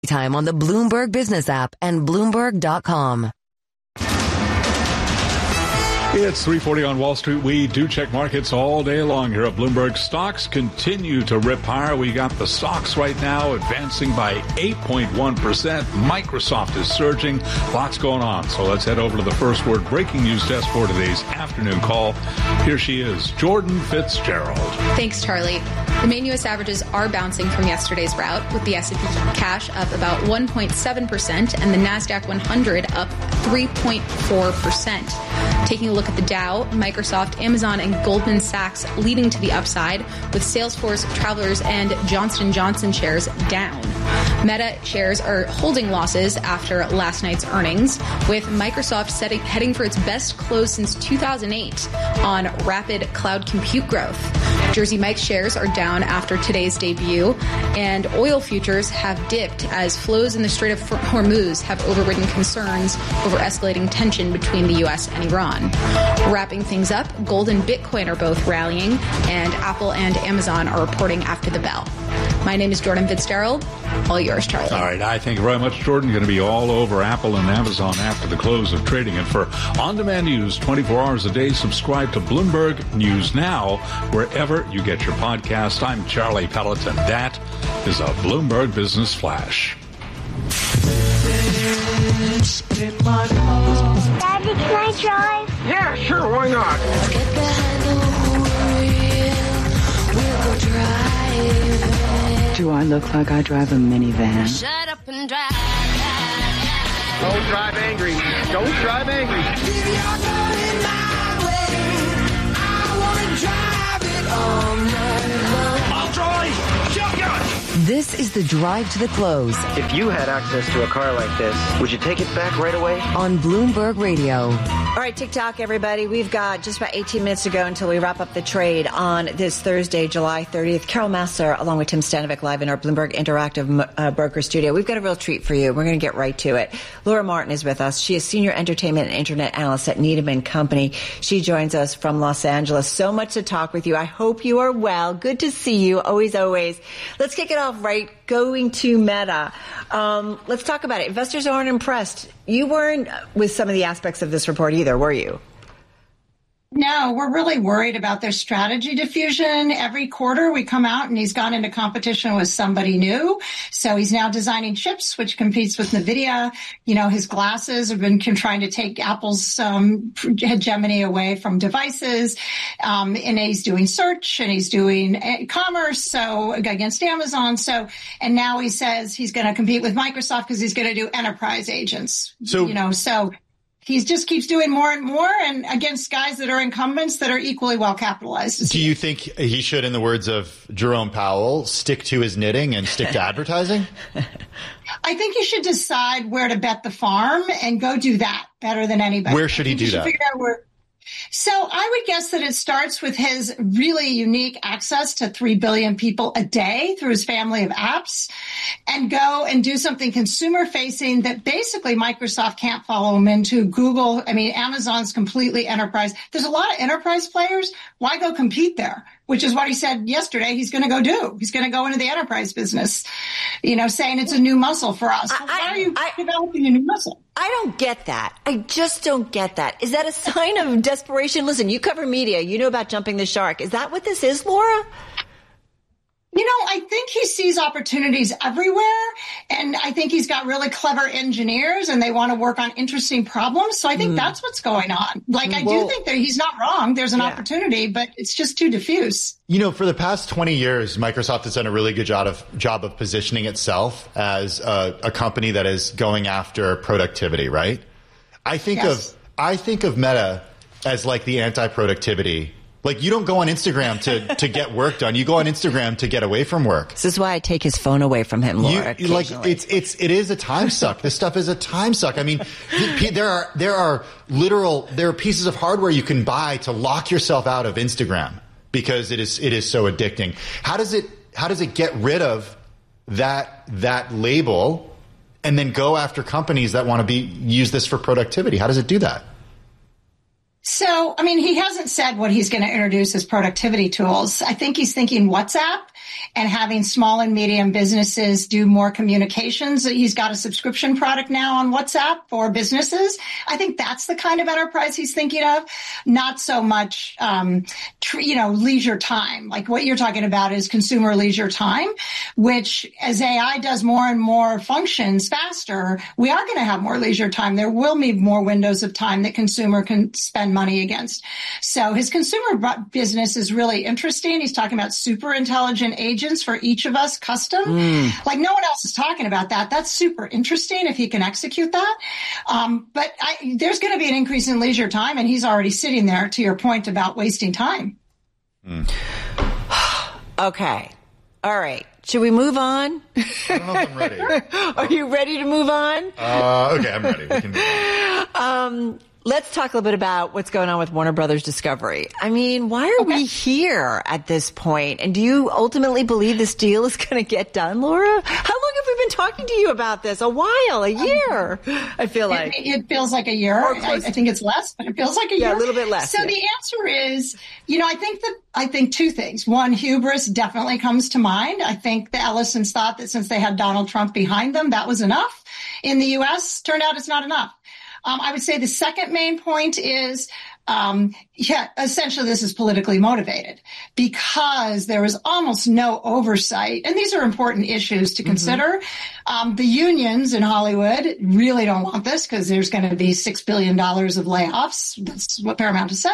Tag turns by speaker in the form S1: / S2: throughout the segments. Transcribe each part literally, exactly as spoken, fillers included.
S1: anytime on the Bloomberg Business app and Bloomberg dot com.
S2: It's three forty on Wall Street. We do check markets all day long here at Bloomberg. Stocks continue to rip higher. We got the stocks right now advancing by eight point one percent. Microsoft is surging. Lots going on. So let's head over to the First Word breaking news desk for today's afternoon call. Here she is, Jordan Fitzgerald.
S3: Thanks, Charlie. The main U S averages are bouncing from yesterday's rout, with the S and P cash up about one point seven percent and the NASDAQ one hundred up three point four percent. Taking a look at the Dow, Microsoft, Amazon, and Goldman Sachs leading to the upside, with Salesforce, Travelers, and Johnson and Johnson shares down. Meta shares are holding losses after last night's earnings, with Microsoft setting, heading for its best close since two thousand eight on rapid cloud compute growth. Jersey Mike's shares are down after today's debut, and oil futures have dipped as flows in the Strait of Hormuz have overridden concerns over escalating tension between the U S and Iran. Wrapping things up, gold and Bitcoin are both rallying, and Apple and Amazon are reporting after the bell. My name is Jordan Fitzgerald. All yours, Charlie.
S2: All right. I thank you very much, Jordan. Going to be all over Apple and Amazon after the close of trading. And for on-demand news twenty-four hours a day, subscribe to Bloomberg News Now, wherever you get your podcast. I'm Charlie Pelleton. That is a Bloomberg Business Flash.
S4: Daddy, can I drive?
S5: Yeah, sure, why not?
S6: Let's get behind the wheel. We'll go driving.
S7: Do I look like I drive a minivan?
S6: Shut up and drive.
S5: Don't drive angry. Don't drive angry.
S6: If you're going my way, I want to drive it all night long.
S5: I'll drive. Shotgun.
S1: This is the Drive to the Close
S8: If you had access to a car like this, would you take it back right away?
S1: on Bloomberg Radio.
S9: All right, TikTok, everybody. We've got just about eighteen minutes to go until we wrap up the trade on this Thursday, July thirtieth. Carol Massar, along with Tim Stanovic, live in our Bloomberg Interactive uh, Broker Studio. We've got a real treat for you. We're going to get right to it. Laura Martin is with us. She is Senior Entertainment and Internet Analyst at Needham and Company. She joins us from Los Angeles. So much to talk with you. I hope you are well. Good to see you. Always, always. Let's kick it off right going to Meta. Um, let's talk about it. Investors aren't impressed. You weren't with some of the aspects of this report either, were you?
S10: No, we're really worried about their strategy diffusion. Every quarter we come out and he's gone into competition with somebody new. So he's now designing chips, which competes with NVIDIA. You know, his glasses have been trying to take Apple's um, hegemony away from devices. Um, and he's doing search and he's doing commerce, so against Amazon. So, and now he says he's going to compete with Microsoft because he's going to do enterprise agents. So, you know, so he just keeps doing more and more, and against guys that are incumbents that are equally well capitalized.
S11: Do you think he should, in the words of Jerome Powell, stick to his knitting and stick to advertising?
S10: I think he should decide where to bet the farm and go do that better than anybody.
S11: Where should he do
S10: he should
S11: that?
S10: Figure out where. So I would guess that it starts with his really unique access to three billion people a day through his family of apps, and go and do something consumer facing that basically Microsoft can't follow him into. Google, I mean, Amazon's completely enterprise. There's a lot of enterprise players. Why go compete there? Which is what he said yesterday he's going to go do. He's going to go into the enterprise business, you know, saying it's a new muscle for us. Well, why are you I, developing a new muscle?
S9: I don't get that. I just don't get that. Is that a sign of desperation? Listen, you cover media. You know about jumping the shark. Is that what this is, Laura?
S10: You know, I think he sees opportunities everywhere, and I think he's got really clever engineers, and they want to work on interesting problems. So I think mm. that's what's going on. Like, I well, do think that he's not wrong. There's an yeah. opportunity, but it's just too diffuse.
S11: You know, for the past twenty years, Microsoft has done a really good job of job of positioning itself as a, a company that is going after productivity, right? I think yes. of I think of Meta as like the anti-productivity. Like, you don't go on Instagram to, to get work done. You go on Instagram to get away from work.
S9: This is why I take his phone away from him, Laura.
S11: You, like, it's, it's, it is a time suck. This stuff is a time suck. I mean, there are, there are literal, there are pieces of hardware you can buy to lock yourself out of Instagram because it is, it is so addicting. How does it, how does it get rid of that, that label and then go after companies that want to be, use this for productivity? How does it do that?
S10: So, I mean, he hasn't said what he's going to introduce as productivity tools. I think he's thinking WhatsApp. and having small and medium businesses do more communications. He's got a subscription product now on WhatsApp for businesses. I think that's the kind of enterprise he's thinking of, not so much, um, tr- you know, leisure time. Like what you're talking about is consumer leisure time, which as A I does more and more functions faster, we are going to have more leisure time. There will be more windows of time that consumer can spend money against. So his consumer business is really interesting. He's talking about super intelligent agents for each of us, custom. Mm. Like no one else is talking about that. That's super interesting if he can execute that. Um, but I, there's going to be an increase in leisure time, and he's already sitting there, to your point about wasting time.
S11: Mm.
S9: Okay. All right. Should we move on?
S11: I don't know if I'm ready.
S9: Are you ready to move on?
S11: Uh, okay, I'm ready. We can move on.
S9: Um, let's talk a little bit about what's going on with Warner Brothers Discovery. I mean, why are okay. we here at this point? And do you ultimately believe this deal is going to get done, Laura? How long have we been talking to you about this? A while, a year, I feel like.
S10: It, it feels like a year. I, I think it's less, but it feels like a
S9: yeah,
S10: year.
S9: Yeah, a little bit less.
S10: So
S9: yeah.
S10: the answer is, you know, I think that, I think two things. One, hubris definitely comes to mind. I think the Ellisons thought that since they had Donald Trump behind them, that was enough. In the U S, turned out it's not enough. Um, I would say the second main point is, um, yeah, essentially this is politically motivated because there was almost no oversight. And these are important issues to consider. Mm-hmm. Um, the unions in Hollywood really don't want this because there's going to be six billion dollars of layoffs. That's what Paramount has said.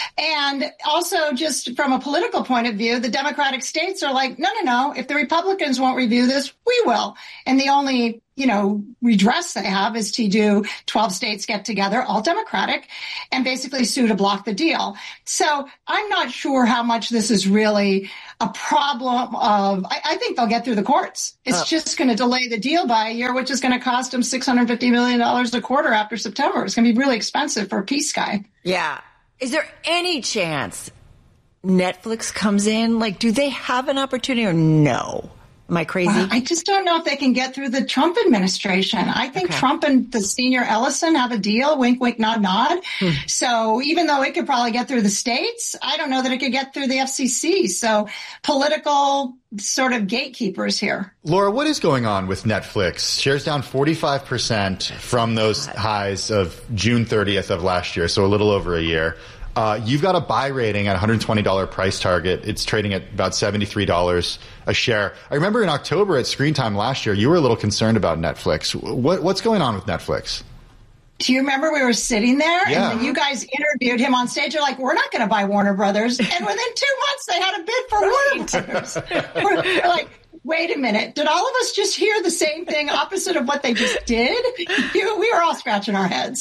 S10: And also just from a political point of view, the Democratic states are like, no, no, no. If the Republicans won't review this, we will. And the only you know, redress they have is to do twelve states get together, all Democratic, and basically sue to block the deal. So I'm not sure how much this is really a problem of, I, I think they'll get through the courts. It's oh. just going to delay the deal by a year, which is going to cost them six hundred fifty million dollars a quarter after September. It's going to be really expensive for a peace guy.
S9: Yeah. Is there any chance Netflix comes in? Like, do they have an opportunity or no? Am I crazy?
S10: Well, I just don't know if they can get through the Trump administration. I think okay. Trump and the senior Ellison have a deal, wink, wink, nod, nod. Hmm. So even though it could probably get through the states, I don't know that it could get through the F C C. So political sort of gatekeepers here.
S11: Laura, what is going on with Netflix? Shares down forty-five percent from those highs of June thirtieth of last year, so a little over a year. Uh, you've got a buy rating at one hundred twenty dollars price target. It's trading at about seventy-three dollars a share. I remember in October at Screen Time last year, you were a little concerned about Netflix. What, what's going on with Netflix?
S10: Do you remember we were sitting there
S11: yeah.
S10: and you guys interviewed him on stage? You're like, we're not going to buy Warner Brothers. And within two months, they had a bid for Warner Brothers. we're, we're like, wait a minute. Did all of us just hear the same thing opposite of what they just did? You, we were all scratching our heads.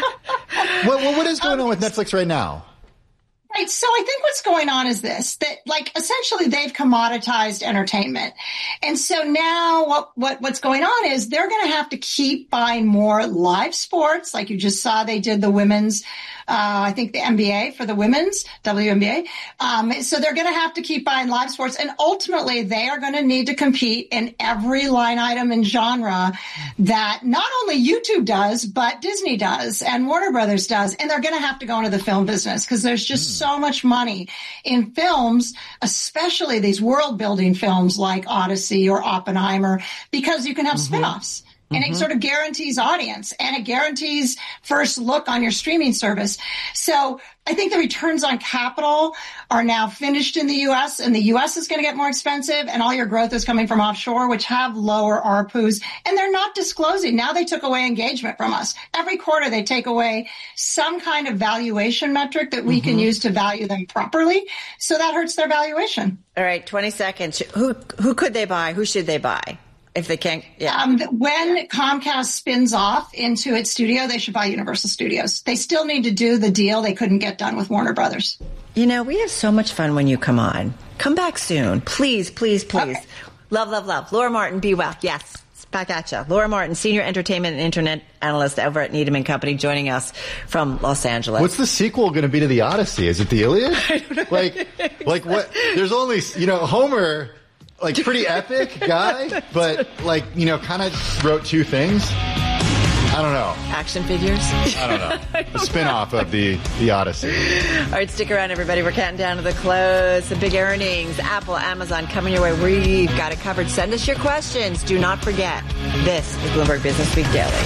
S11: what, what is going um, on with Netflix right now?
S10: Right. So I think what's going on is this, that like essentially they've commoditized entertainment. And so now what, what, what's going on is they're going to have to keep buying more live sports. Like you just saw, they did the women's, uh, I think the N B A for the women's W N B A. Um, so they're going to have to keep buying live sports. And ultimately they are going to need to compete in every line item and genre that not only YouTube does, but Disney does and Warner Brothers does. And they're going to have to go into the film business because there's just mm. so so much money in films, especially these world building films like Odyssey or Oppenheimer, because you can have mm-hmm. spinoffs. And mm-hmm. it sort of guarantees audience and it guarantees first look on your streaming service. So I think the returns on capital are now finished in the U S and the U S is going to get more expensive and all your growth is coming from offshore, which have lower A R P Us. And they're not disclosing. Now they took away engagement from us. Every quarter they take away some kind of valuation metric that we mm-hmm. can use to value them properly. So that hurts their valuation.
S9: All right, twenty seconds. Who, who could they buy? Who should they buy? If they can't, yeah.
S10: Um, when Comcast spins off into its studio, they should buy Universal Studios. They still need to do the deal they couldn't get done with Warner Brothers.
S9: You know, we have so much fun when you come on. Come back soon. Please, please, please. Okay. Love, love, love. Laura Martin, be well. Yes. Back at you. Laura Martin, Senior Entertainment and Internet Analyst over at Needham and Company, joining us from Los Angeles.
S11: What's the sequel going to be to the Odyssey? Is it the Iliad?
S9: I don't know.
S11: Like, like what? There's only, you know, Homer... Like, pretty epic guy, but, like, you know, kind of wrote two things. I don't know.
S9: Action figures?
S11: I don't know. A spin-off of the, the Odyssey.
S9: All right, stick around, everybody. We're counting down to the close. The big earnings, Apple, Amazon coming your way. We've got it covered. Send us your questions. Do not forget, this is Bloomberg Business Week Daily.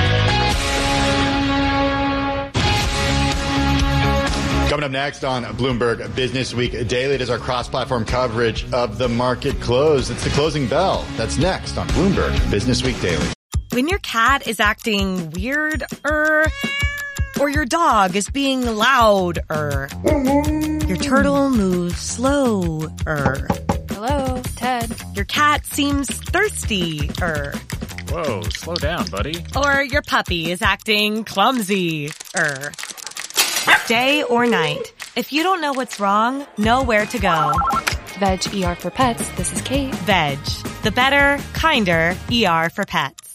S11: Coming up next on Bloomberg Business Week Daily, it is our cross-platform coverage of the market close. It's the closing bell. That's next on Bloomberg Business Week Daily.
S12: When your cat is acting weird, er, or your dog is being loud, er, your turtle moves slow, er.
S13: Hello, Ted.
S12: Your cat seems thirsty, er.
S14: Whoa, slow down, buddy.
S12: Or your puppy is acting clumsy, er. Day or night, if you don't know what's wrong, know where to go.
S13: Veg E R for Pets. This is Kate.
S12: Veg, the better, kinder E R for pets.